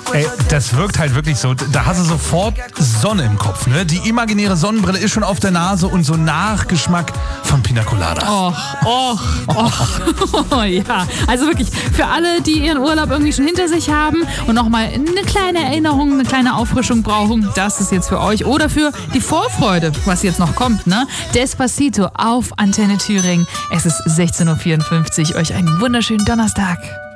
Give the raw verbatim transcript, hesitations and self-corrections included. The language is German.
Ey, das wirkt halt wirklich so, da hast du sofort Sonne im Kopf, ne? Die imaginäre Sonnenbrille ist schon auf der Nase und so Nachgeschmack von Pina Colada. Och, och, och. Oh, ja, also wirklich, für alle, die ihren Urlaub irgendwie schon hinter sich haben und nochmal eine kleine Erinnerung, eine kleine Auffrischung brauchen, das ist jetzt für euch. Oder für die Vorfreude, was jetzt noch kommt, ne? Despacito auf Antenne Thüringen. Es ist sechzehn Uhr vierundfünfzig. Euch einen wunderschönen Donnerstag.